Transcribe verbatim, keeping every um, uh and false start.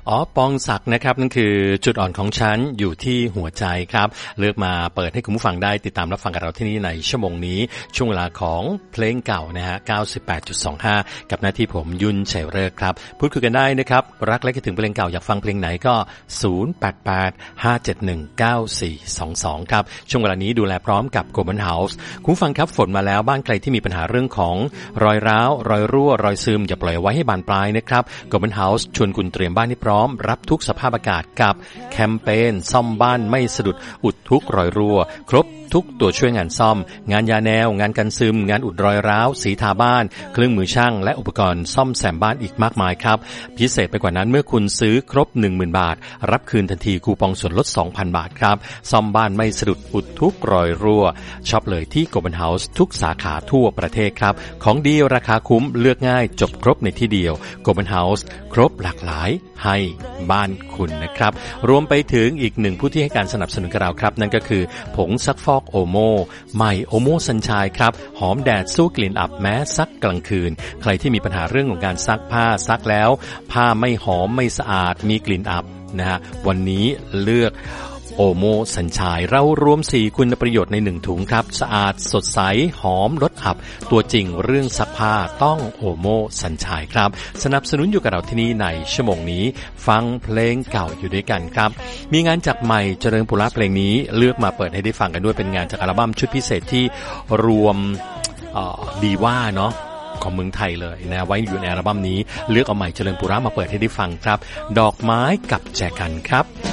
อ๋อปองศักดิ์นะครับนั่นคือจุดอ่อนของฉันอยู่ที่หัวใจครับเลือกมาเปิดให้คุณผู้ฟังได้ติดตามรับฟังกับเราที่นี่ในชั่วโมงนี้ช่วงเวลาของเพลงเก่านะฮะ เก้าสิบแปดจุดสองห้า กับหน้าที่ผมยุ่นชัยเริกครับพูดคุยกันได้นะครับรักและคิดถึงเพลงเก่าอยากฟังเพลงไหนก็ศูนย์ แปด แปด ห้า เจ็ด หนึ่ง เก้า สี่ สอง สองครับช่วงเวลานี้ดูแลพร้อมกับ Golden House คุณผู้ฟังครับฝนมาแล้วบ้านใครที่มีปัญหาเรื่องของรอยร้าวรอยรั่วรอยซึมอย่าปล่อยไว้ให้บานปลายนะครับ Golden House ชวนคุณเตรียมบ้านให้พร้อมรับทุกสภาพอากาศกับแคมเปญซ่อมบ้านไม่สะดุดอุดทุกรอยรั่วครบทุกตัวช่วยงานซ่อมงานยาแนวงานกันซึมงานอุดรอยร้าวสีทาบ้านเครื่องมือช่างและอุปกรณ์ซ่อมแซมบ้านอีกมากมายครับพิเศษไปกว่านั้นเมื่อคุณซื้อครบ หนึ่งหมื่น บาทรับคืนทันทีคูปองส่วนลด สองพัน บาทครับซ่อมบ้านไม่สะดุดอุดทุกรอยรั่วช็อปเลยที่ Golden House ทุกสาขาทั่วประเทศครับของดีราคาคุ้มเลือกง่ายจบครบในที่เดียว Golden House ครบหลากหลายให้บ้านคุณนะครับรวมไปถึงอีกหนึ่งผู้ที่ให้การสนับสนุนกับเราครับนั่นก็คือผงซักฟอกโอโมใหม่โอโมซันชายครับหอมแดดสู้กลิ่นอับแม้ซักกลางคืนใครที่มีปัญหาเรื่องของการซักผ้าซักแล้วผ้าไม่หอมไม่สะอาดมีกลิ่นอับนะฮะวันนี้เลือกโอโมสัญชัยเรารวมสี่คุณประโยชน์ในหนึ่งถุงครับสะอาดสดใสหอมลดอับตัวจริงเรื่องซักผ้าต้องโอโมสัญชัยครับสนับสนุนอยู่กับเราที่นี่ในชั่วโมงนี้ฟังเพลงเก่าอยู่ด้วยกันครับมีงานจากใหม่เจริญปุระเพลงนี้เลือกมาเปิดให้ได้ฟังกันด้วยเป็นงานจากอัลบั้มชุดพิเศษที่รวมดีว่าเนาะของเมืองไทยเลยนะไว้อยู่ในอัลบั้มนี้เลือกเอาใหม่เจริญปุระมาเปิดให้ได้ฟังครับดอกไม้กับแจกันครับ